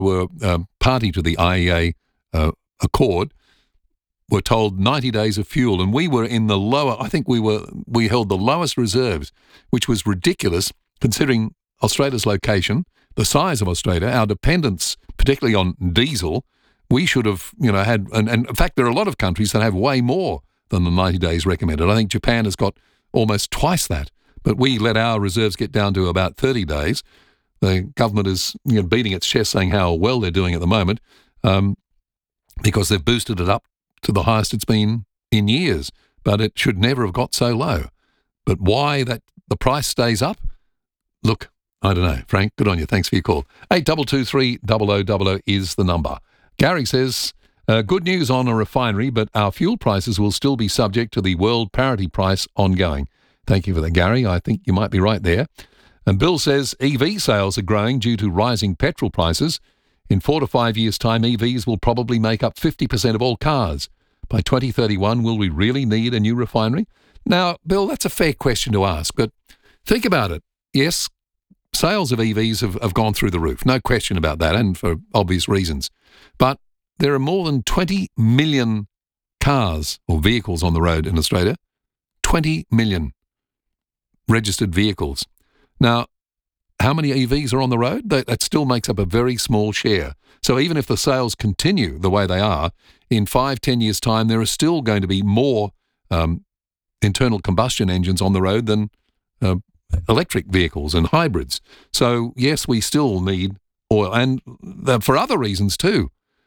were party to the IEA accord were told 90 days of fuel, and we were in the lower. I think we held the lowest reserves, which was ridiculous considering Australia's location, the size of Australia, our dependence, particularly on diesel. We should have, had, and in fact, there are a lot of countries that have way more than the 90 days recommended. I think Japan has got almost twice that, but we let our reserves get down to about 30 days. The government is beating its chest saying how well they're doing at the moment because they've boosted it up to the highest it's been in years, but it should never have got so low. But why that the price stays up? Look, I don't know. Frank, good on you. Thanks for your call. 8223 0000 is the number. Gary says, good news on a refinery, but our fuel prices will still be subject to the world parity price ongoing. Thank you for that, Gary. I think you might be right there. And Bill says EV sales are growing due to rising petrol prices. In 4 to 5 years' time, EVs will probably make up 50% of all cars. By 2031, will we really need a new refinery? Now, Bill, that's a fair question to ask, but think about it. Yes, sales of EVs have gone through the roof, no question about that, and for obvious reasons. But there are more than 20 million cars or vehicles on the road in Australia. 20 million registered vehicles. Now, how many EVs are on the road? That still makes up a very small share. So even if the sales continue the way they are, in 5-10 years' time, there are still going to be more internal combustion engines on the road than electric vehicles and hybrids. So, yes, we still need oil. And for other reasons too.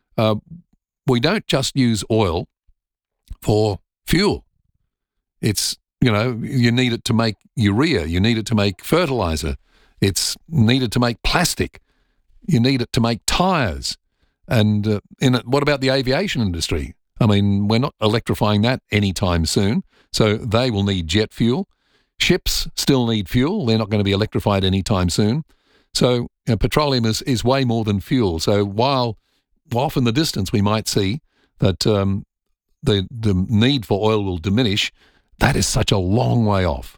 We don't just use oil for fuel. It's, you need it to make urea. You need it to make fertilizer. It's needed to make plastic. You need it to make tyres. And what about the aviation industry? I mean, we're not electrifying that anytime soon, so they will need jet fuel. Ships still need fuel. They're not going to be electrified anytime soon. So petroleum is way more than fuel. So while off in the distance we might see that the need for oil will diminish, that is such a long way off,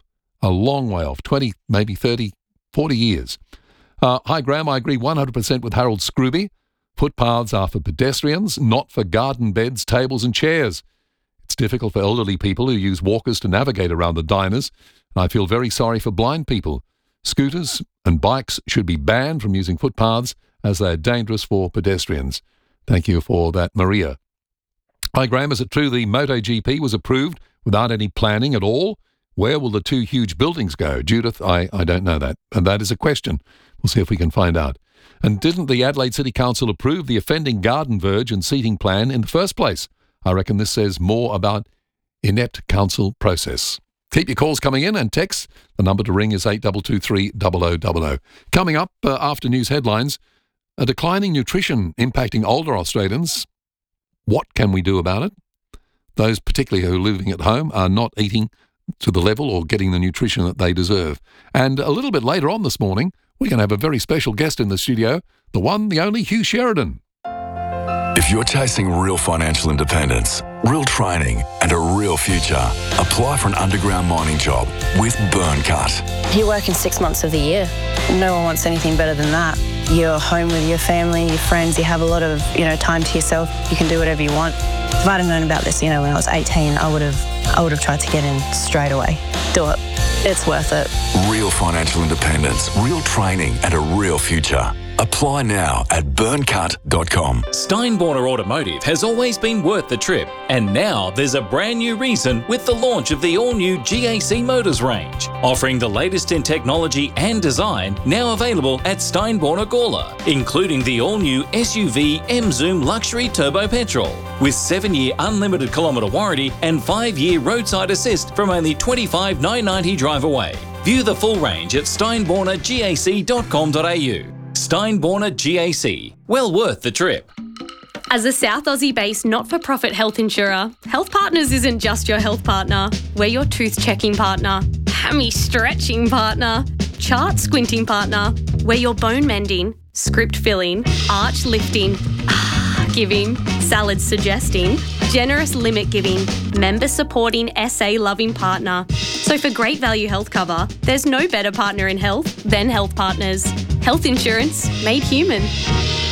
20, maybe 30, 40 years. Hi, Graham, I agree 100% with Harold Scrooby. Footpaths are for pedestrians, not for garden beds, tables and chairs. It's difficult for elderly people who use walkers to navigate around the diners, and I feel very sorry for blind people. Scooters and bikes should be banned from using footpaths as they are dangerous for pedestrians. Thank you for that, Maria. Hi, Graham, is it true the MotoGP was approved without any planning at all? Where will the 2 huge buildings go? Judith, I don't know that. And that is a question. We'll see if we can find out. And didn't the Adelaide City Council approve the offending garden verge and seating plan in the first place? I reckon this says more about inept council process. Keep your calls coming in and text. The number to ring is 8223 0000. Coming up after news headlines, a declining nutrition impacting older Australians. What can we do about it? Those particularly who are living at home are not eating to the level or getting the nutrition that they deserve. And a little bit later on this morning, we're going to have a very special guest in the studio, the one, the only Hugh Sheridan. If you're chasing real financial independence, real training and a real future, apply for an underground mining job with Burncut. You're working 6 months of the year. No one wants anything better than that. You're home with your family, your friends, you have a lot of, time to yourself. You can do whatever you want. If I'd have known about this, when I was 18, I would have tried to get in straight away. Do it. It's worth it. Real financial independence, real training and a real future. Apply now at burncut.com. Steinborner Automotive has always been worth the trip, and now there's a brand new reason with the launch of the all-new GAC Motors range, offering the latest in technology and design, now available at Steinborner Gawler, including the all-new SUV M-Zoom Luxury Turbo Petrol, with 7-year unlimited kilometre warranty and 5-year roadside assist from only $25,990 drive away. View the full range at steinbornergac.com.au. Steinborner GAC. Well worth the trip. As a South Aussie-based not-for-profit health insurer, Health Partners isn't just your health partner. We're your tooth-checking partner, hammy-stretching partner, chart-squinting partner. We're your bone-mending, script-filling, arch-lifting, giving, salad-suggesting, generous limit-giving, member-supporting, SA-loving partner. So for great value health cover, there's no better partner in health than Health Partners. Health insurance made human.